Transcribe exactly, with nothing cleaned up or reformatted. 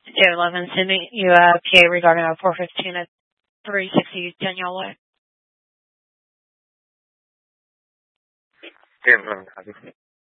J eleven, Sydney, you uh, P A regarding a four fifteen at three sixty Danielle Way. J eleven, copy.